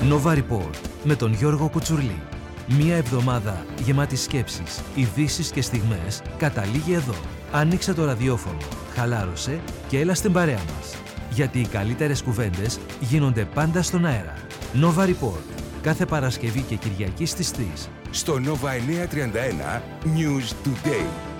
Nova Report με τον Γιώργο Κουτσουρλή. Μία εβδομάδα γεμάτη σκέψεις, ειδήσεις και στιγμές καταλήγει εδώ. Ανοίξε το ραδιόφωνο, χαλάρωσε και έλα στην παρέα μας. Γιατί οι καλύτερες κουβέντες γίνονται πάντα στον αέρα. Nova Report. Κάθε Παρασκευή και Κυριακή στις 3. Στο Nova 931 News Today.